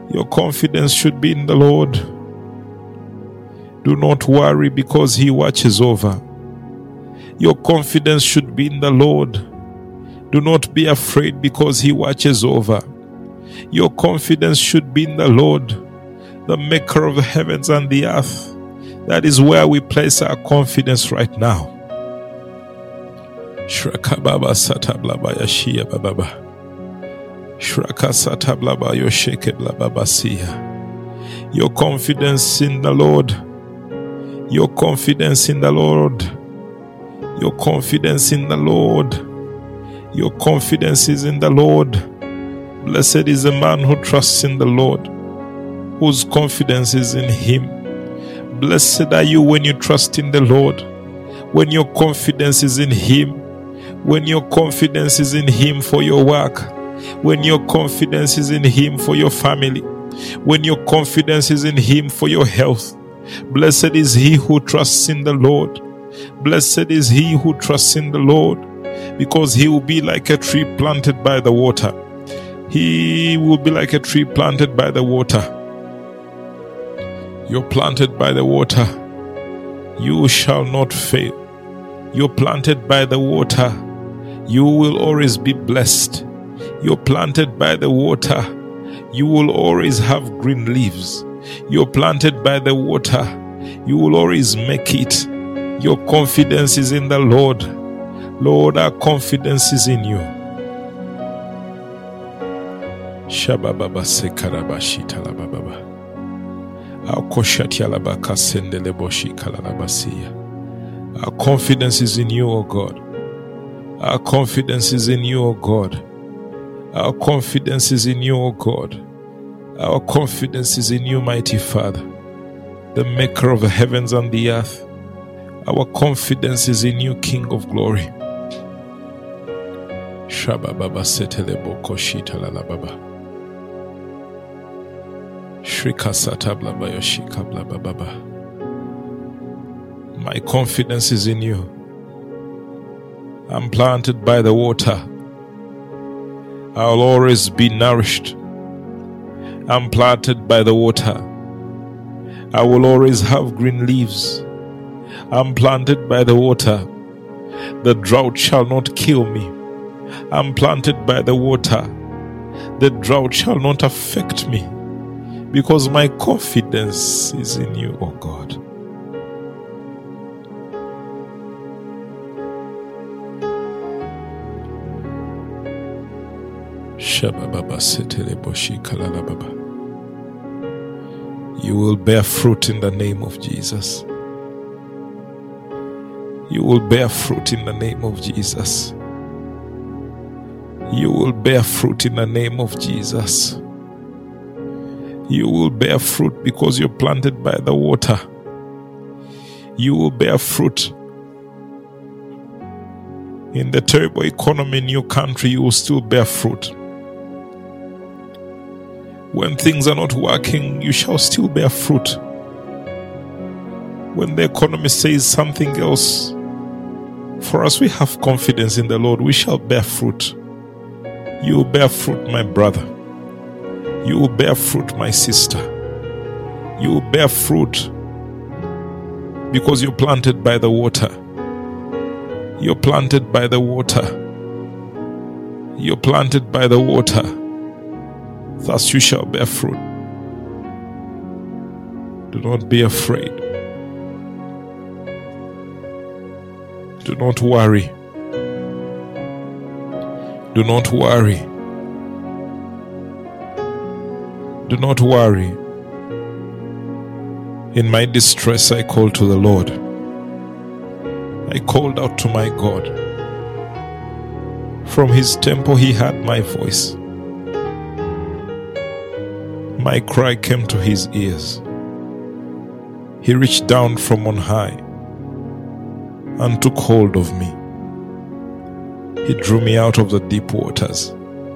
Your confidence should be in the Lord. Do not worry because He watches over. Your confidence should be in the Lord. Do not be afraid because He watches over. Your confidence should be in the Lord, the maker of the heavens and the earth. That is where we place our confidence right now. Shraka baba satablaba yashia baba. Shraka satablaba yosheke blaba siya. Your confidence in the Lord. Your confidence in the Lord. Your confidence in the Lord. Your confidence is in the Lord. Blessed is the man who trusts in the Lord, whose confidence is in Him. Blessed are you when you trust in the Lord, when your confidence is in Him, when your confidence is in Him for your work, when your confidence is in Him for your family, when your confidence is in Him for your health. Blessed is he who trusts in the Lord. Blessed is he who trusts in the Lord, because he will be like a tree planted by the water. He will be like a tree planted by the water. You're planted by the water. You shall not fail. You're planted by the water. You will always be blessed. You're planted by the water. You will always have green leaves. You're planted by the water. You will always make it. Your confidence is in the Lord. Lord, our confidence is in you. Shabababa sekarabashi talababa. Our confidence is in you, O God. Our confidence is in you, O God. Our confidence is in you, O God. Our confidence is in you, mighty Father, the maker of the heavens and the earth. Our confidence is in you, King of glory. Shabababa setelebo koshita lalababa. Shrika satablaba yoshika blababa. My confidence is in you. I'm planted by the water. I'll always be nourished. I'm planted by the water. I will always have green leaves. I'm planted by the water. The drought shall not kill me. I'm planted by the water. The drought shall not affect me, because my confidence is in you, O God. You will bear fruit in the name of Jesus. You will bear fruit in the name of Jesus. You will bear fruit in the name of Jesus. You will bear fruit because you're planted by the water. You will bear fruit. In the terrible economy in your country, you will still bear fruit. When things are not working, you shall still bear fruit. When the economy says something else, for us, we have confidence in the Lord. We shall bear fruit. You will bear fruit, my brother. You will bear fruit, my sister. You will bear fruit because you're planted by the water. You're planted by the water. You're planted by the water. Thus you shall bear fruit. Do not be afraid. Do not worry. Do not worry. Do not worry. In my distress, I called to the Lord. I called out to my God. From His temple, He heard my voice. My cry came to His ears. He reached down from on high and took hold of me. He drew me out of the deep waters.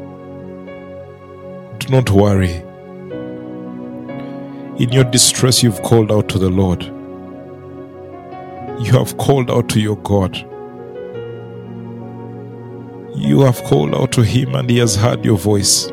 Do not worry. In your distress, you've called out to the Lord. You have called out to your God. You have called out to Him, and He has heard your voice.